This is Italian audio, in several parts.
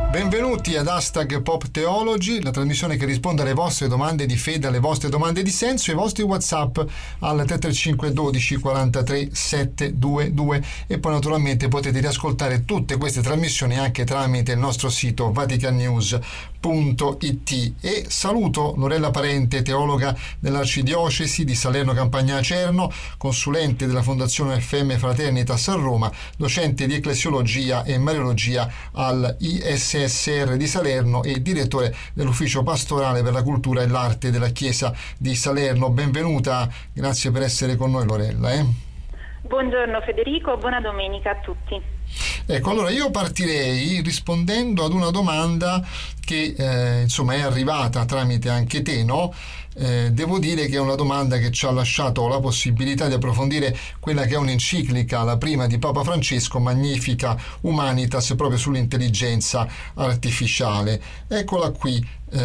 Benvenuti ad Hashtag Pop Theology, la trasmissione che risponde alle vostre domande di fede, alle vostre domande di senso, ai vostri WhatsApp al 335 12 43 722 e poi naturalmente potete riascoltare tutte queste trasmissioni anche tramite il nostro sito vaticannews.it. E saluto Lorella Parente, teologa dell'Arcidiocesi di Salerno Campania Acerno, consulente della Fondazione FM Fraternitas a Roma, docente di Ecclesiologia e Mariologia al ISSR di Salerno e direttore dell'Ufficio Pastorale per la Cultura e l'Arte della Chiesa di Salerno. Benvenuta, grazie per essere con noi Lorella. Buongiorno Federico, buona domenica a tutti. Ecco, allora io partirei rispondendo ad una domanda che è arrivata tramite anche te, no? Devo dire che è una domanda che ci ha lasciato la possibilità di approfondire quella che è un'enciclica, la prima di Papa Francesco, Magnificat Humanitas, proprio sull'intelligenza artificiale. Eccola qui,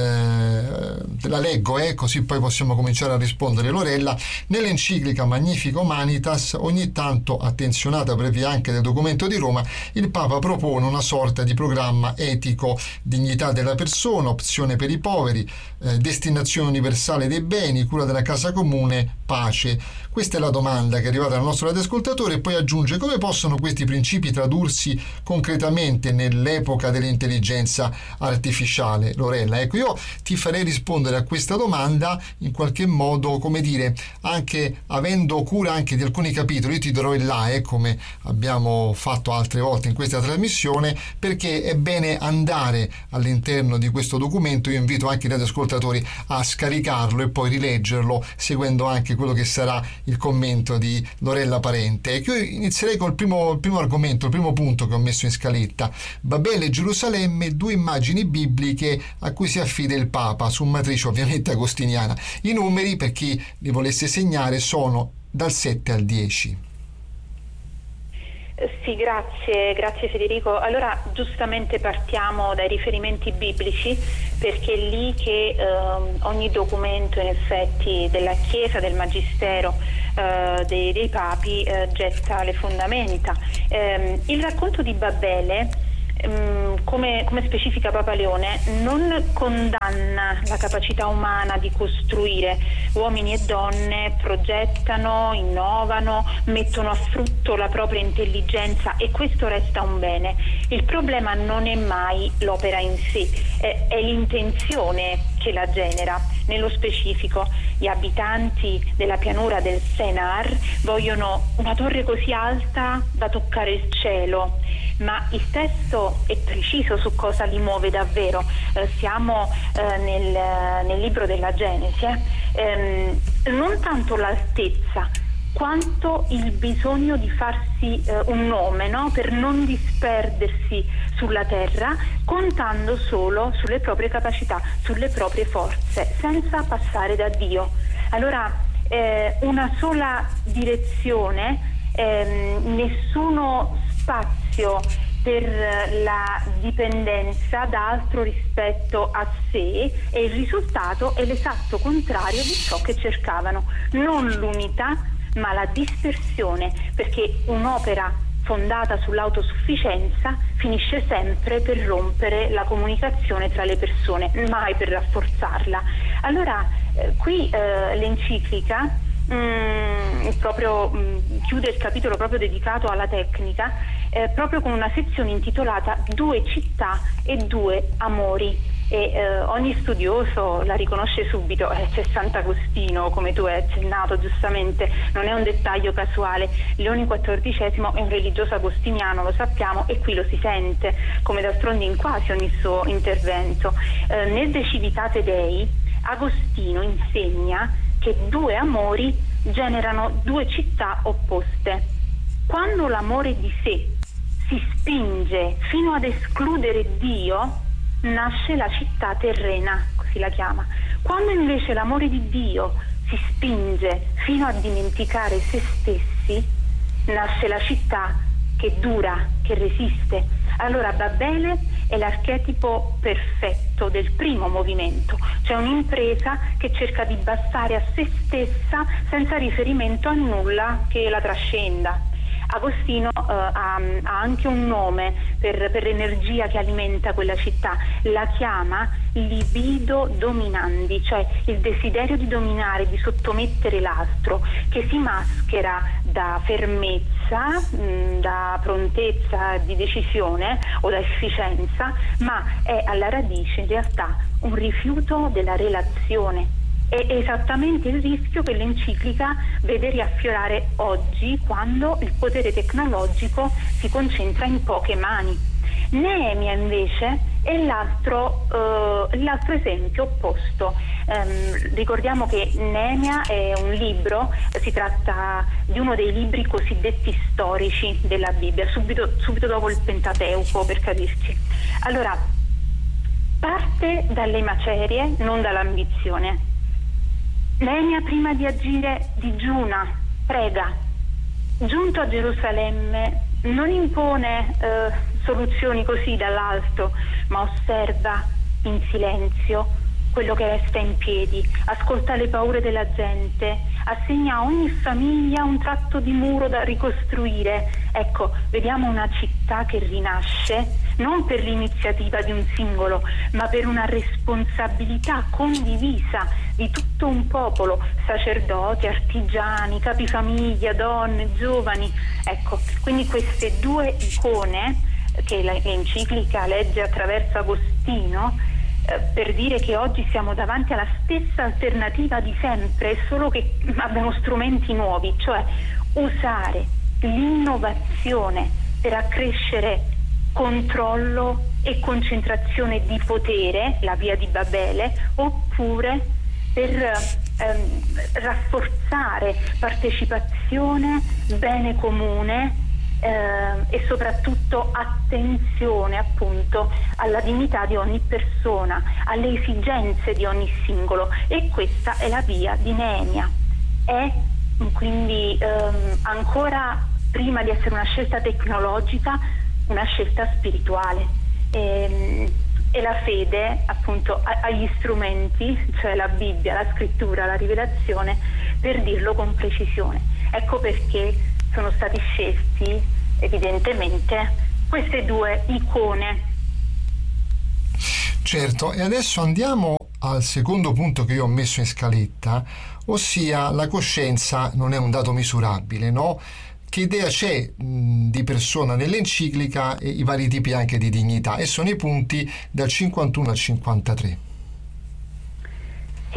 te la leggo, così poi possiamo cominciare a rispondere. Lorella, nell'enciclica Magnificat Humanitas, ogni tanto attenzionata previa anche del documento di Roma, il Papa propone una sorta di programma etico: dignità della persona, opzione per i poveri, destinazione universale dei beni, cura della casa comune, pace. Questa è la domanda che è arrivata dal nostro radioascoltatore, e poi aggiunge: come possono questi principi tradursi concretamente nell'epoca dell'intelligenza artificiale? Lorella, ecco, io ti farei rispondere a questa domanda in qualche modo, come dire, anche avendo cura anche di alcuni capitoli. Io ti darò il là, come abbiamo fatto altre volte in questa trasmissione, perché è bene andare all'interno di questo documento. Io invito anche i radioascoltatori a scaricarlo e poi rileggerlo, seguendo anche quello che sarà il commento di Lorella Parente. Io inizierei col primo argomento, il primo punto che ho messo in scaletta: Babele e Gerusalemme, due immagini bibliche a cui si affida il Papa, su matrice ovviamente agostiniana. I numeri, per chi li volesse segnare, sono dal 7 al 10. Sì, grazie Federico. Allora, giustamente partiamo dai riferimenti biblici, perché è lì che ogni documento in effetti della Chiesa, del Magistero, dei Papi getta le fondamenta. Il racconto di Babele, come specifica Papa Leone, non condanna la capacità umana di costruire. Uomini e donne progettano, innovano, mettono a frutto la propria intelligenza, e questo resta un bene. Il problema non è mai l'opera in sé, è l'intenzione che la genera. Nello specifico, gli abitanti della pianura del Sennar vogliono una torre così alta da toccare il cielo, ma il testo è preciso su cosa li muove davvero. Siamo nel libro della Genesi, non tanto l'altezza quanto il bisogno di farsi un nome, no? Per non disperdersi sulla terra, contando solo sulle proprie capacità, sulle proprie forze, senza passare da Dio. Allora, una sola direzione, nessuno spazio per la dipendenza da altro rispetto a sé, e il risultato è l'esatto contrario di ciò che cercavano: non l'unità ma la dispersione, perché un'opera fondata sull'autosufficienza finisce sempre per rompere la comunicazione tra le persone, mai per rafforzarla. Allora qui l'enciclica chiude il capitolo proprio dedicato alla tecnica, proprio con una sezione intitolata Due città e due amori, e ogni studioso la riconosce subito. C'è Sant'Agostino, come tu hai accennato giustamente, non è un dettaglio casuale. Leone XIV è un religioso agostiniano, lo sappiamo, e qui lo si sente, come d'altronde in quasi ogni suo intervento. Nel De Civitate Dei, Agostino insegna che due amori generano due città opposte. Quando l'amore di sé si spinge fino ad escludere Dio, nasce la città terrena, così la chiama. Quando invece l'amore di Dio si spinge fino a dimenticare se stessi, nasce la città che dura, che resiste. Allora Babele è l'archetipo perfetto del primo movimento, cioè un'impresa che cerca di bastare a se stessa senza riferimento a nulla che la trascenda. Agostino ha anche un nome per l'energia che alimenta quella città, la chiama libido dominandi, cioè il desiderio di dominare, di sottomettere l'altro, che si maschera da fermezza, da prontezza di decisione o da efficienza, ma è alla radice in realtà un rifiuto della relazione. È esattamente il rischio che l'enciclica vede riaffiorare oggi, quando il potere tecnologico si concentra in poche mani. Neemia invece è l'altro esempio opposto. Ricordiamo che Neemia è un libro, si tratta di uno dei libri cosiddetti storici della Bibbia, subito dopo il Pentateuco, per capirci. Allora, parte dalle macerie, non dall'ambizione. Neemia, prima di agire, digiuna, prega. Giunto a Gerusalemme, non impone soluzioni così dall'alto, ma osserva in silenzio quello che resta in piedi, ascolta le paure della gente, assegna a ogni famiglia un tratto di muro da ricostruire. Ecco, vediamo una città che rinasce non per l'iniziativa di un singolo, ma per una responsabilità condivisa di tutto un popolo, sacerdoti, artigiani, capifamiglia, donne, giovani. Ecco, quindi queste due icone che l'enciclica legge attraverso Agostino, per dire che oggi siamo davanti alla stessa alternativa di sempre, solo che abbiamo strumenti nuovi, cioè usare l'innovazione per accrescere controllo e concentrazione di potere, la via di Babele, oppure per rafforzare partecipazione, bene comune e soprattutto attenzione appunto alla dignità di ogni persona, alle esigenze di ogni singolo, e questa è la via di Neemia. È quindi ancora prima di essere una scelta tecnologica, una scelta spirituale, e la fede appunto ha gli strumenti, cioè la Bibbia, la scrittura, la rivelazione, per dirlo con precisione. Ecco perché sono stati scelti evidentemente queste due icone. Certo, e adesso andiamo al secondo punto che io ho messo in scaletta, ossia la coscienza non è un dato misurabile, no? Che idea c'è di persona nell'enciclica e i vari tipi anche di dignità, e sono i punti dal 51 al 53. Sì,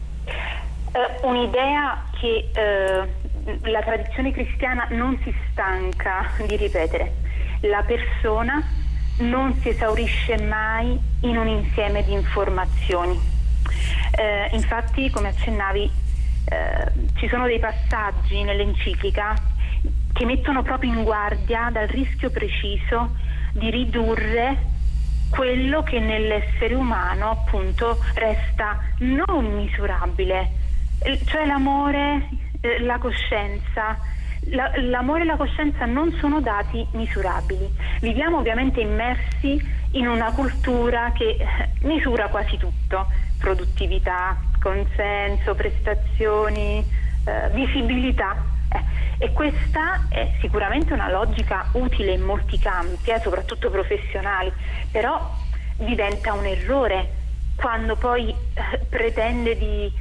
un'idea che la tradizione cristiana non si stanca di ripetere: la persona non si esaurisce mai in un insieme di informazioni. Infatti, come accennavi, ci sono dei passaggi nell'enciclica che mettono proprio in guardia dal rischio preciso di ridurre quello che nell'essere umano appunto resta non misurabile, cioè l'amore, la coscienza. L'amore e la coscienza non sono dati misurabili. Viviamo ovviamente immersi in una cultura che misura quasi tutto: produttività, consenso, prestazioni, visibilità. E questa è sicuramente una logica utile in molti campi, soprattutto professionali, però diventa un errore quando poi pretende di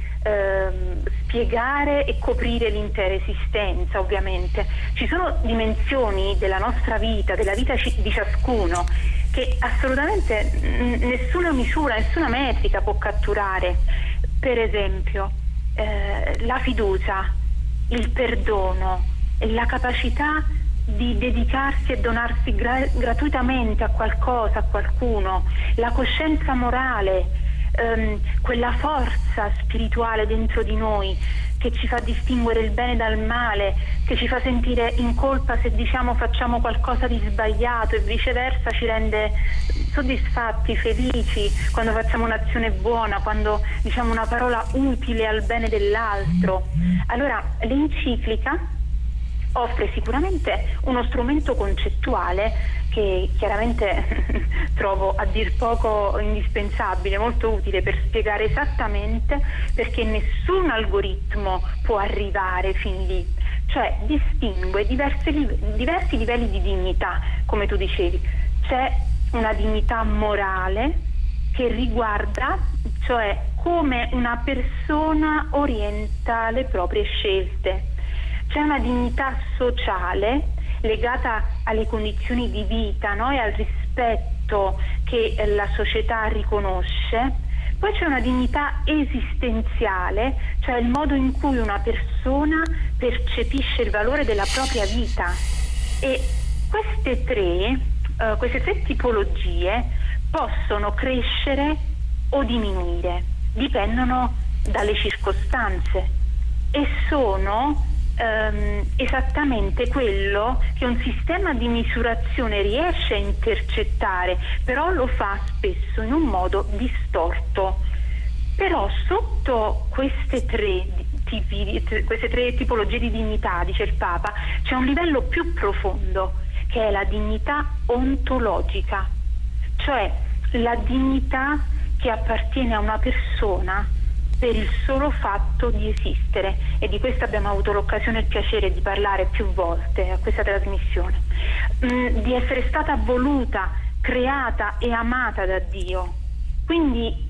spiegare e coprire l'intera esistenza. Ovviamente ci sono dimensioni della nostra vita, della vita di ciascuno, che assolutamente nessuna misura, nessuna metrica può catturare. Per esempio la fiducia, il perdono, la capacità di dedicarsi e donarsi gratuitamente a qualcosa, a qualcuno, la coscienza morale, quella forza spirituale dentro di noi che ci fa distinguere il bene dal male, che ci fa sentire in colpa se diciamo facciamo qualcosa di sbagliato, e viceversa ci rende soddisfatti, felici quando facciamo un'azione buona, quando diciamo una parola utile al bene dell'altro. Allora l'enciclica offre sicuramente uno strumento concettuale che chiaramente trovo a dir poco indispensabile, molto utile per spiegare esattamente perché nessun algoritmo può arrivare fin lì. cioè distingue diversi livelli di dignità, come tu dicevi. C'è una dignità morale che riguarda, cioè come una persona orienta le proprie scelte. C'è una dignità sociale legata alle condizioni di vita, no? E al rispetto che la società riconosce. Poi c'è una dignità esistenziale, cioè il modo in cui una persona percepisce il valore della propria vita. E queste tre tipologie possono crescere o diminuire, dipendono dalle circostanze e sono esattamente quello che un sistema di misurazione riesce a intercettare, però lo fa spesso in un modo distorto. Però sotto queste tre tipologie di dignità, dice il Papa, c'è un livello più profondo, che è la dignità ontologica, cioè la dignità che appartiene a una persona per il solo fatto di esistere, e di questo abbiamo avuto l'occasione e il piacere di parlare più volte a questa trasmissione, di essere stata voluta, creata e amata da Dio. Quindi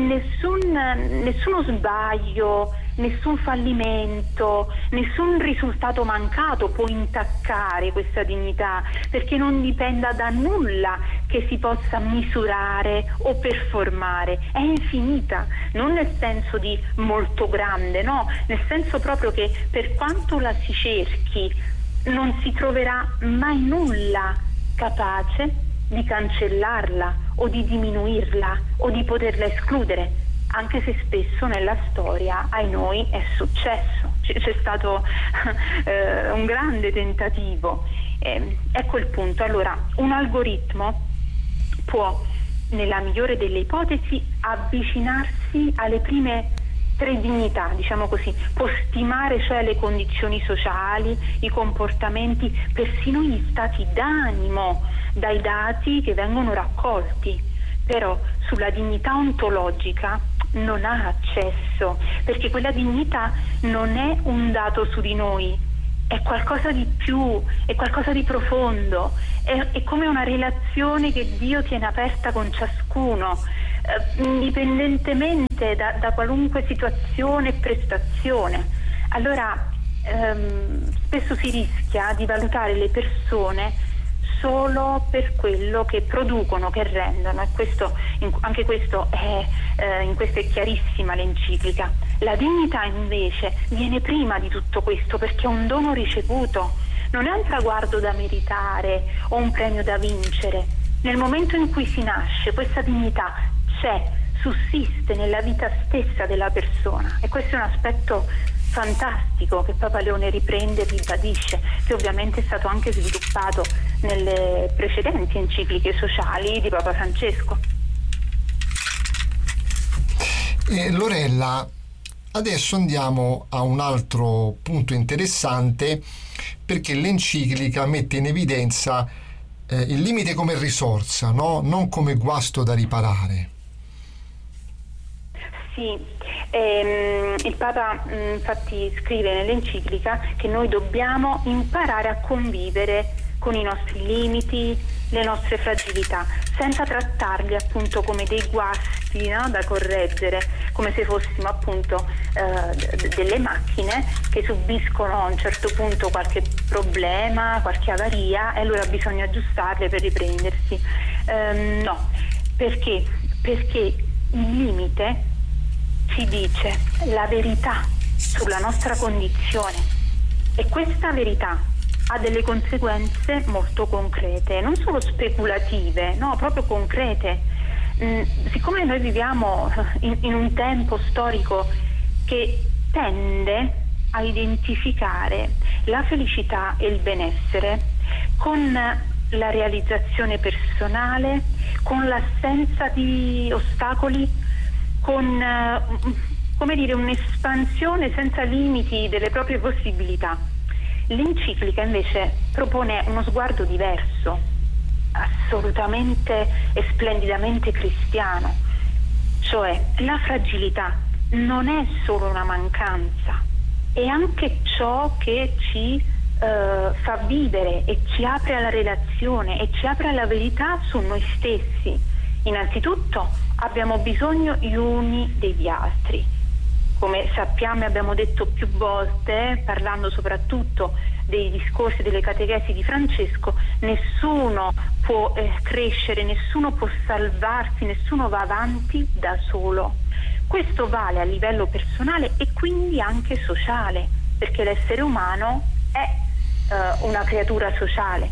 nessuno sbaglio, nessun fallimento, nessun risultato mancato può intaccare questa dignità, perché non dipenda da nulla che si possa misurare o performare. È infinita, non nel senso di molto grande, no, nel senso proprio che per quanto la si cerchi non si troverà mai nulla capace di cancellarla o di diminuirla o di poterla escludere, anche se spesso nella storia ai noi è successo, c'è stato un grande tentativo. Ecco il punto. Allora, un algoritmo può, nella migliore delle ipotesi, avvicinarsi alle prime tre dignità, diciamo così, può stimare cioè le condizioni sociali, i comportamenti, persino gli stati d'animo dai dati che vengono raccolti, però sulla dignità ontologica non ha accesso, perché quella dignità non è un dato su di noi, è qualcosa di più, è qualcosa di profondo, è come una relazione che Dio tiene aperta con ciascuno, indipendentemente da qualunque situazione e prestazione. Allora spesso si rischia di valutare le persone solo per quello che producono, che rendono, e anche questo in questo è chiarissima l'enciclica. La dignità invece viene prima di tutto questo, perché è un dono ricevuto, non è un traguardo da meritare o un premio da vincere. Nel momento in cui si nasce, questa dignità c'è, sussiste nella vita stessa della persona, e questo è un aspetto fantastico che Papa Leone riprende e ribadisce, che ovviamente è stato anche sviluppato nelle precedenti encicliche sociali di Papa Francesco. Lorella, adesso andiamo a un altro punto interessante, perché l'enciclica mette in evidenza il limite come risorsa, no? Non come guasto da riparare. Sì, il Papa infatti scrive nell'enciclica che noi dobbiamo imparare a convivere con i nostri limiti, le nostre fragilità, senza trattarli appunto come dei guasti, no? Da correggere, come se fossimo appunto delle macchine che subiscono a un certo punto qualche problema, qualche avaria, e allora bisogna aggiustarle per riprendersi. No, perché? Perché il limite ci dice la verità sulla nostra condizione, e questa verità ha delle conseguenze molto concrete, non solo speculative, no, proprio concrete. Siccome noi viviamo in un tempo storico che tende a identificare la felicità e il benessere con la realizzazione personale, con l'assenza di ostacoli, con come dire, un'espansione senza limiti delle proprie possibilità. L'enciclica invece propone uno sguardo diverso, assolutamente e splendidamente cristiano, cioè la fragilità non è solo una mancanza, è anche ciò che ci fa vivere e ci apre alla relazione e ci apre alla verità su noi stessi. Innanzitutto abbiamo bisogno gli uni degli altri. Come sappiamo e abbiamo detto più volte, parlando soprattutto dei discorsi delle catechesi di Francesco, nessuno può crescere, nessuno può salvarsi, nessuno va avanti da solo. Questo vale a livello personale e quindi anche sociale, perché l'essere umano è una creatura sociale.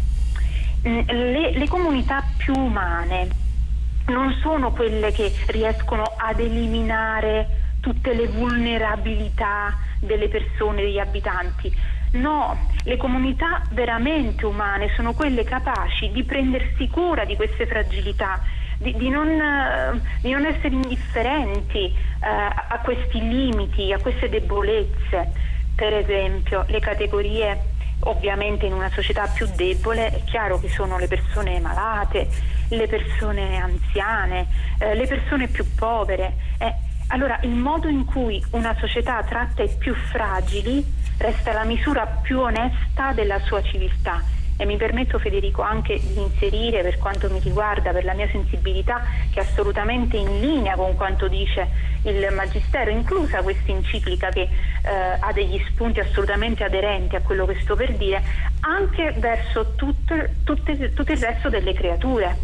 Le comunità più umane non sono quelle che riescono ad eliminare tutte le vulnerabilità delle persone, degli abitanti. No, le comunità veramente umane sono quelle capaci di prendersi cura di queste fragilità, di non essere indifferenti a questi limiti, a queste debolezze. Per esempio, le categorie, ovviamente in una società più debole, è chiaro che sono le persone malate, le persone anziane, le persone più povere. Allora, il modo in cui una società tratta i più fragili resta la misura più onesta della sua civiltà. E mi permetto, Federico, anche di inserire, per quanto mi riguarda, per la mia sensibilità, che è assolutamente in linea con quanto dice il Magistero, inclusa questa enciclica che ha degli spunti assolutamente aderenti a quello che sto per dire, anche verso tutto il resto delle creature.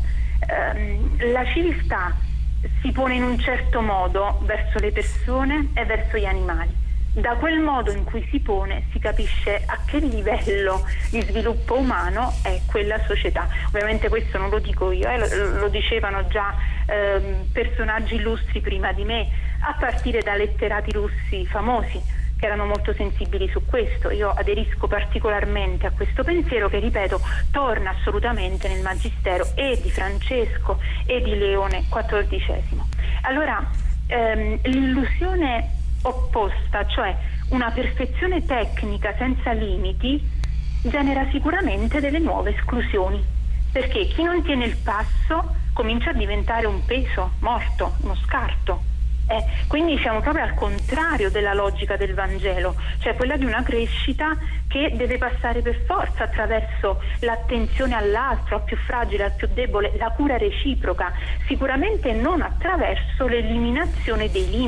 La civiltà si pone in un certo modo verso le persone e verso gli animali. Da quel modo in cui si pone si capisce a che livello di sviluppo umano è quella società. Ovviamente questo non lo dico io, lo dicevano già personaggi illustri prima di me, a partire da letterati russi famosi che erano molto sensibili su questo. Io aderisco particolarmente a questo pensiero che, ripeto, torna assolutamente nel Magistero e di Francesco e di Leone XIV. Allora, l'illusione opposta, cioè una perfezione tecnica senza limiti, genera sicuramente delle nuove esclusioni, perché chi non tiene il passo comincia a diventare un peso morto, uno scarto. Quindi siamo proprio al contrario della logica del Vangelo, cioè quella di una crescita che deve passare per forza attraverso l'attenzione all'altro, al più fragile, al più debole, la cura reciproca, sicuramente non attraverso l'eliminazione dei limiti.